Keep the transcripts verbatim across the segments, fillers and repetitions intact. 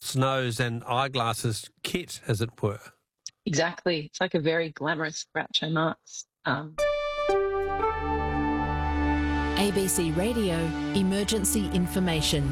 false nose and eyeglasses kit, as it were. Exactly. It's like a very glamorous Groucho Marx. Um... A B C Radio Emergency Information.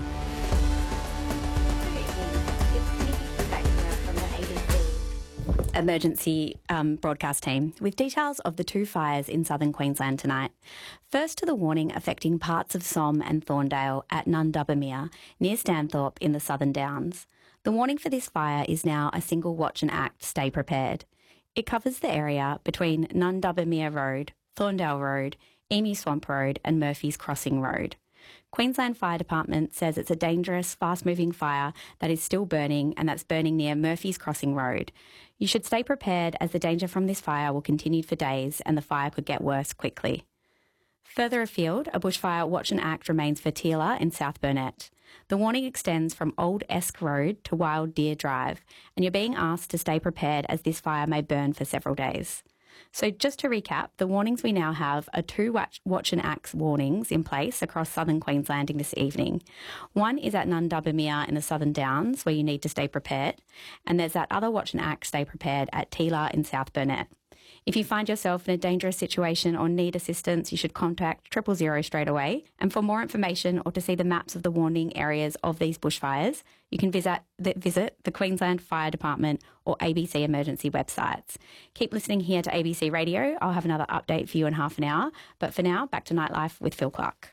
Emergency um, broadcast team with details of the two fires in southern Queensland tonight. First to the warning affecting parts of Somme and Thorndale at Nundubbamere near Stanthorpe in the Southern Downs. The warning for this fire is now a single watch and act, stay prepared. It covers the area between Nundubbamere Road, Thorndale Road, Emu Swamp Road and Murphy's Crossing Road. Queensland Fire Department says it's a dangerous, fast-moving fire that is still burning, and that's burning near Murphy's Crossing Road. You should stay prepared as the danger from this fire will continue for days and the fire could get worse quickly. Further afield, a bushfire watch and act remains for Teela in South Burnett. The warning extends from Old Esk Road to Wild Deer Drive, and you're being asked to stay prepared as this fire may burn for several days. So just to recap, the warnings we now have are two watch, watch and act warnings in place across southern Queensland this evening. One is at Nundubbamere in the Southern Downs, where you need to stay prepared, and there's that other watch and act, stay prepared, at Teela in South Burnett. If you find yourself in a dangerous situation or need assistance, you should contact triple zero straight away. And for more information or to see the maps of the warning areas of these bushfires, you can visit the, visit the Queensland Fire Department or A B C emergency websites. Keep listening here to A B C Radio. I'll have another update for you in half an hour. But for now, back to Nightlife with Phil Clark.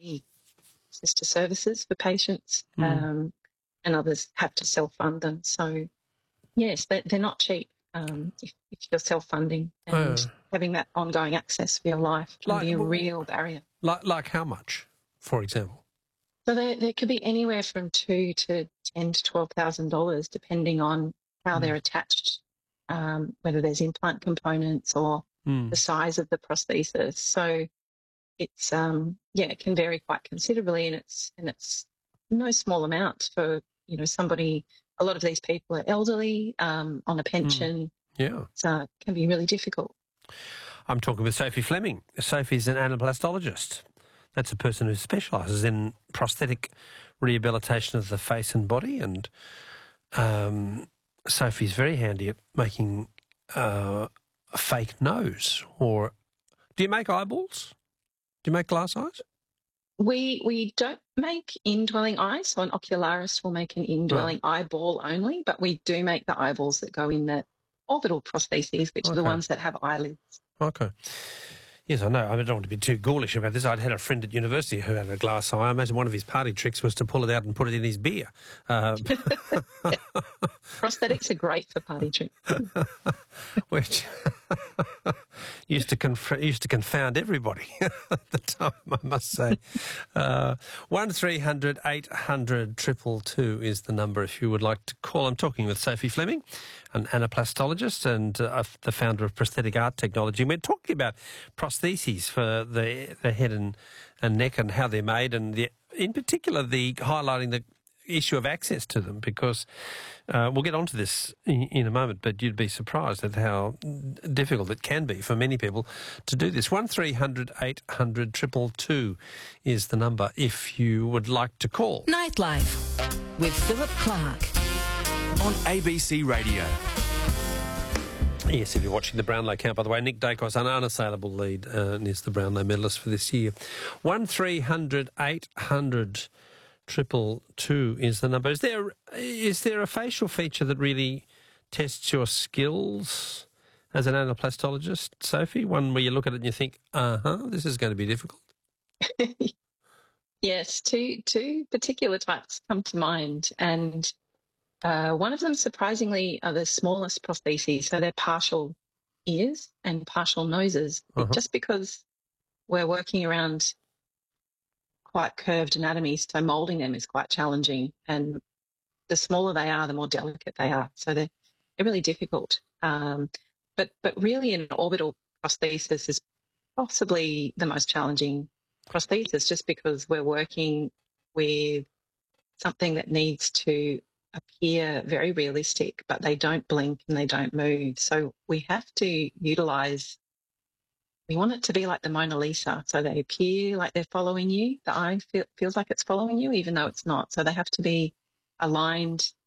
Sister services for patients, mm. um, and others have to self-fund them. So, yes, they're, they're not cheap. Um, if, if you're self-funding and uh, having that ongoing access for your life can like, be a real barrier. Like, like how much, for example? So there, there could be anywhere from two to ten to twelve thousand dollars, depending on how mm. they're attached, um, whether there's implant components or mm. the size of the prosthesis. So it's um, yeah, it can vary quite considerably, and it's and it's no small amount for you know somebody. A lot of these people are elderly, um, on a pension. Mm. Yeah. So it can be really difficult. I'm talking with Sophie Fleming. Sophie's an anaplastologist. That's a person who specialises in prosthetic rehabilitation of the face and body, and um, Sophie's very handy at making uh, a fake nose. Or do you make eyeballs? Do you make glass eyes? We we don't make indwelling eyes, so an ocularist will make an indwelling right. eyeball only, but we do make the eyeballs that go in the orbital prostheses, which okay. are the ones that have eyelids. Okay. Yes, I know. I don't want to be too ghoulish about this. I'd had a friend at university who had a glass eye. I imagine one of his party tricks was to pull it out and put it in his beer. Um. Prosthetics are great for party tricks. Which used to conf- used to confound everybody at the time, I must say. Uh, one three hundred eight hundred triple two is the number if you would like to call. I'm talking with Sophie Fleming, an anaplastologist and uh, the founder of Prosthetic Art Technology. We're talking about prostheses for the the head and, and neck and how they're made, and the, in particular the highlighting the issue of access to them, because uh, we'll get onto this in, in a moment, but you'd be surprised at how difficult it can be for many people to do this. one three hundred eight hundred two two two is the number if you would like to call. Nightlife with Philip Clark on A B C Radio. Yes, if you're watching the Brownlow count, by the way, Nick Dacos, an unassailable lead, uh, and is the Brownlow medalist for this year. one three hundred eight hundred Triple two is the number. Is there is there a facial feature that really tests your skills as an anaplastologist, Sophie? One where you look at it and you think, uh-huh, this is going to be difficult? Yes, two two particular types come to mind, and uh, one of them, surprisingly, are the smallest prostheses. So they're partial ears and partial noses, uh-huh. just because we're working around quite curved anatomies, so moulding them is quite challenging, and the smaller they are, the more delicate they are. So they're, they're really difficult. Um, but but really, an orbital prosthesis is possibly the most challenging prosthesis, just because we're working with something that needs to appear very realistic, but they don't blink and they don't move. So we have to utilise. We want it to be like the Mona Lisa, so they appear like they're following you. The eye feel, feels like it's following you, even though it's not. So they have to be aligned